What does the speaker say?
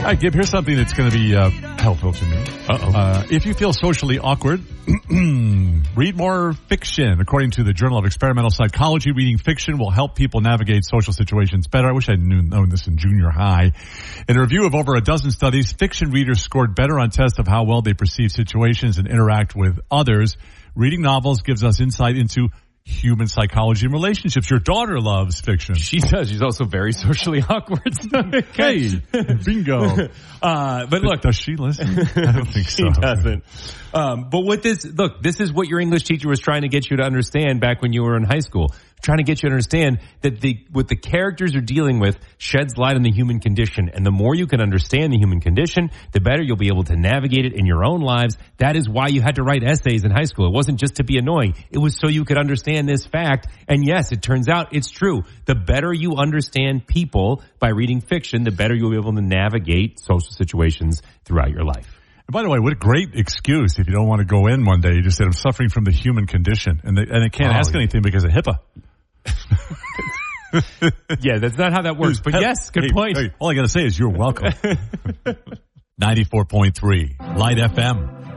right, Gib, here's something that's going to be helpful to me. If you feel socially awkward, read more fiction. According to the Journal of Experimental Psychology, reading fiction will help people navigate social situations better. I wish I'd known this in junior high. In a review of over a dozen studies, fiction readers scored better on tests of how well they perceive situations and interact with others. Reading novels gives us insight into human psychology and relationships. Your daughter loves fiction. She does. She's also very socially awkward. Hey, bingo. But look, does she listen? I don't think so. She doesn't. But with this, look, this is what your English teacher was trying to get you to understand back when you were in high school. Trying to get you to understand that what the characters are dealing with sheds light on the human condition. And the more you can understand the human condition, the better you'll be able to navigate it in your own lives. That is why you had to write essays in high school. It wasn't just to be annoying. It was so you could understand this fact. And yes, it turns out it's true. The better you understand people by reading fiction, the better you'll be able to navigate social situations throughout your life. And by the way, what a great excuse if you don't want to go in one day. You just said, I'm suffering from the human condition. And it can't ask anything because of HIPAA. Yeah, that's not how that works. But yes, good point. All I got to say is you're welcome. 94.3 Light FM.